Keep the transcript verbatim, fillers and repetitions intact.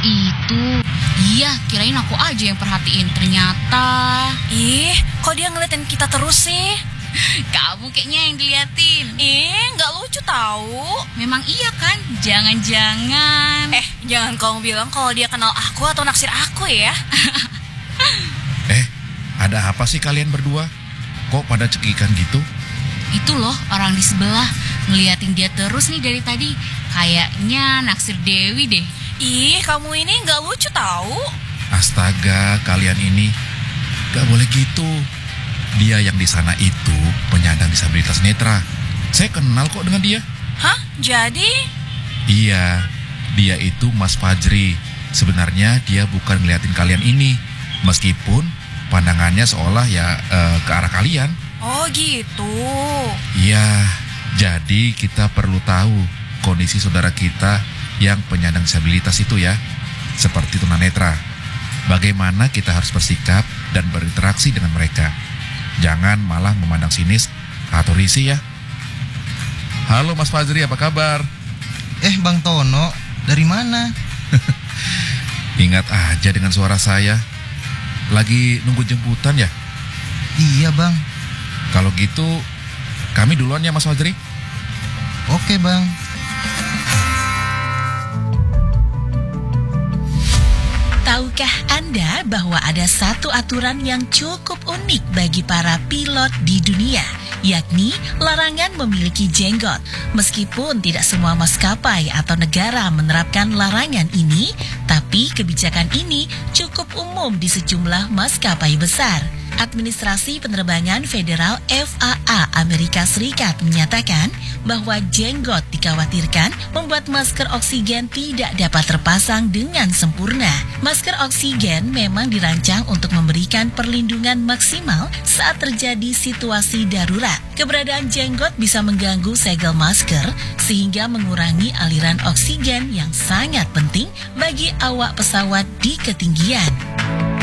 Itu, iya kirain aku aja yang perhatiin. Ternyata... Ih, kok dia ngeliatin kita terus sih? Kamu kayaknya yang diliatin. Ih, gak lucu tahu. Memang iya kan? Jangan-jangan. Eh, jangan kamu bilang kalau dia kenal aku atau naksir aku ya. Eh, ada apa sih kalian berdua? Kok pada cekikan gitu? Itu loh orang di sebelah, ngeliatin dia terus nih dari tadi. Kayaknya naksir Dewi deh. Ih, kamu ini gak lucu tahu. Astaga, kalian ini gak boleh gitu. Dia yang di sana itu penyandang disabilitas netra. Saya kenal kok dengan dia. Hah? Jadi? Iya, dia itu Mas Fajri. Sebenarnya dia bukan ngeliatin kalian ini, meskipun pandangannya seolah ya uh, ke arah kalian. Oh gitu. Iya, jadi kita perlu tahu kondisi saudara kita yang penyandang disabilitas itu ya, seperti tunanetra. Bagaimana kita harus bersikap dan berinteraksi dengan mereka. Jangan malah memandang sinis atau risih ya. Halo Mas Fajri, apa kabar? Eh Bang Tono, dari mana? Ingat aja dengan suara saya. Lagi nunggu jemputan ya? Iya Bang. Kalau gitu, kami duluan ya Mas Fajri. Oke Bang. Tahukah Anda bahwa ada satu aturan yang cukup unik bagi para pilot di dunia, yakni larangan memiliki jenggot. Meskipun tidak semua maskapai atau negara menerapkan larangan ini, tapi kebijakan ini cukup umum di sejumlah maskapai besar. Administrasi Penerbangan Federal F A A Amerika Serikat menyatakan bahwa jenggot dikhawatirkan membuat masker oksigen tidak dapat terpasang dengan sempurna. Masker oksigen memang dirancang untuk memberikan perlindungan maksimal saat terjadi situasi darurat. Keberadaan jenggot bisa mengganggu segel masker sehingga mengurangi aliran oksigen yang sangat penting bagi awak pesawat di ketinggian.